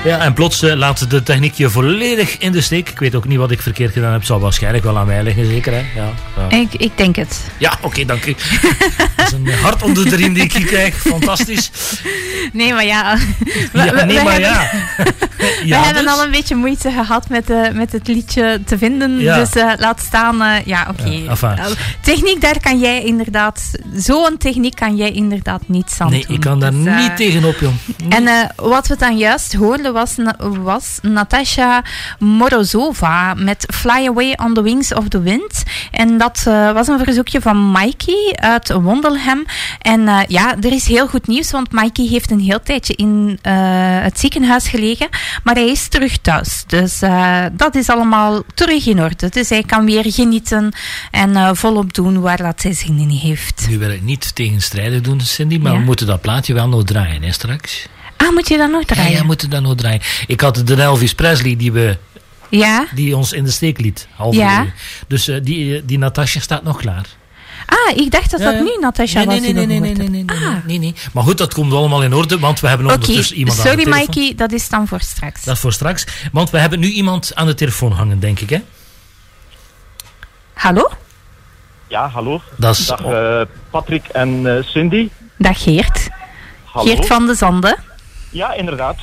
Ja, en plots laat de techniek je volledig in de steek. Ik weet ook niet wat ik verkeerd gedaan heb. Het zal waarschijnlijk wel aan mij liggen, zeker. Hè? Ja. Ik denk het. Ja, oké, dank u. Dat is een hart onder de riem die ik hier krijg. Fantastisch. Nee, maar ja. We hebben al een beetje moeite gehad met het liedje te vinden. Ja. Dus laat staan. Oké. Ja, techniek, daar kan jij inderdaad... Zo'n techniek kan jij inderdaad niets aan doen. Nee, ik kan daar niet tegenop, joh. En wat we dan juist hoorden was Natasha Morozova met Fly Away on the Wings of the Wind. En dat was een verzoekje van Mikey uit Wondelhem. En er is heel goed nieuws, want Mikey heeft een heel tijdje in het ziekenhuis gelegen. Maar hij is terug thuis. Dus dat is allemaal terug in orde. Dus hij kan weer genieten en volop doen waar dat hij zin in heeft. Nu wil ik niet tegenstrijdig doen, Cindy, maar we moeten dat plaatje wel nog draaien, hè, straks. Ah, moet je dat nog draaien? Ja, moet je dat nog draaien. Ik had de Elvis Presley die ons in de steek liet. Halverwege. Dus die Natasha staat nog klaar. Ah, ik dacht dat dat nu Natasha was. Nee. Maar goed, dat komt allemaal in orde, want we hebben ondertussen iemand aan de telefoon. Sorry Mikey, dat is dan voor straks. Dat is voor straks, want we hebben nu iemand aan de telefoon hangen, denk ik, hè? Hallo? Ja, hallo. Dag Patrick en Cindy. Dag Geert. Hallo. Geert van de Zanden. Ja, inderdaad.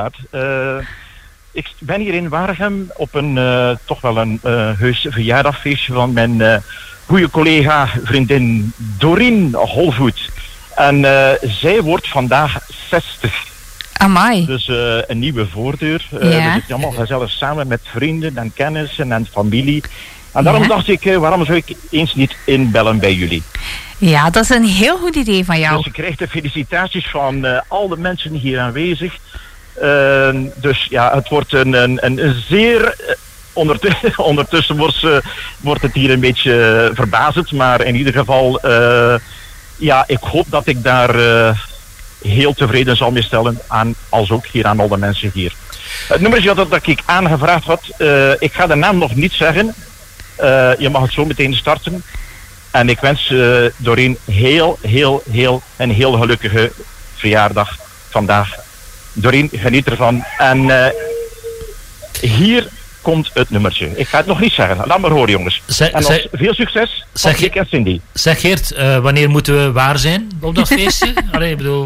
Ik ben hier in Waregem op een toch wel een heus verjaardagfeestje van mijn goede collega, vriendin Doreen Holvoet. En zij wordt vandaag 60. Amai. Dus een nieuwe voordeur. We zitten allemaal gezellig samen met vrienden en kennissen en familie. En daarom dacht ik, waarom zou ik eens niet inbellen bij jullie? Ja, dat is een heel goed idee van jou. Dus ik krijg de felicitaties van al de mensen hier aanwezig. Dus ja, het wordt een zeer... Ondertussen wordt het hier een beetje verbazend. Maar in ieder geval, ik hoop dat ik daar heel tevreden zal mee stellen. Als ook hier aan al de mensen hier. Het nummertje dat ik aangevraagd had, ik ga de naam nog niet zeggen. Je mag het zo meteen starten. En ik wens Doreen een heel gelukkige verjaardag vandaag. Doreen, geniet ervan. En hier komt het nummertje. Ik ga het nog niet zeggen. Laat maar horen, jongens. Veel succes. Patrick en Cindy. Zeg Geert, wanneer moeten we waar zijn op dat feestje? Allee, bedoel...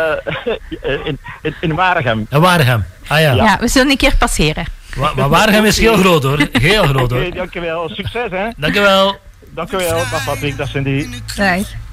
In Waregem. In Waregem. Ah ja. Ja, we zullen een keer passeren. Maar Waregem is heel groot hoor. Heel groot hoor. Oké, dankjewel. Succes hè. Dankjewel. Dankjewel. Dag Patrick, dag Cindy. Dag.